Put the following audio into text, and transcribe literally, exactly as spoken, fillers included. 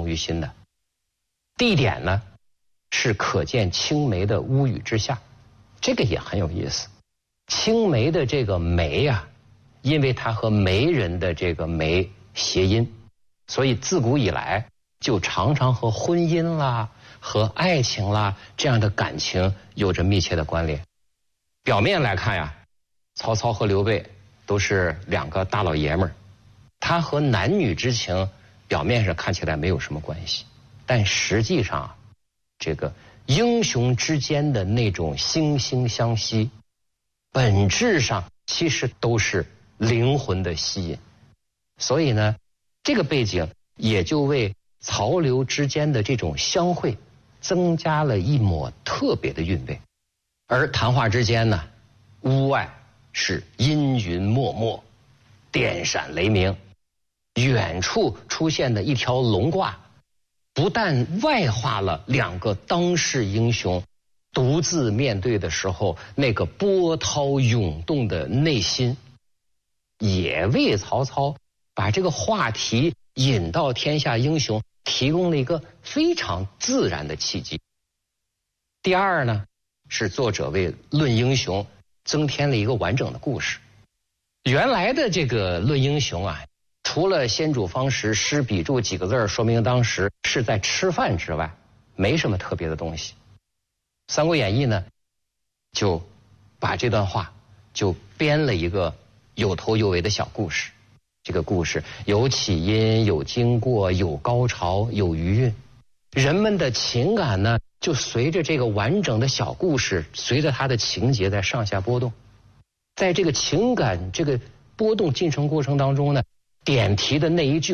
动于心的。地点呢是可见青梅的屋宇之下，这个也很有意思。青梅的这个梅呀、啊，因为它和媒人的这个媒谐音，所以自古以来就常常和婚姻啦、和爱情啦这样的感情有着密切的关联。表面来看呀，曹操和刘备都是两个大老爷们儿，他和男女之情表面上看起来没有什么关系，但实际上这个英雄之间的那种惺惺相惜，本质上其实都是灵魂的吸引。所以呢，这个背景也就为曹刘之间的这种相会增加了一抹特别的韵味。而谈话之间呢，屋外是阴云漠漠，电闪雷鸣，远处出现的一条龙挂，不但外化了两个当世英雄独自面对的时候那个波涛涌动的内心，也为曹操把这个话题引到天下英雄提供了一个非常自然的契机。第二呢，是作者为论英雄增添了一个完整的故事。原来的这个论英雄啊，除了先主方时诗笔注几个字说明当时是在吃饭之外，没什么特别的东西。三国演义呢，就把这段话就编了一个有头有尾的小故事。这个故事有起因，有经过，有高潮，有余韵。人们的情感呢，就随着这个完整的小故事，随着它的情节在上下波动。在这个情感这个波动进程过程当中呢，点题的那一句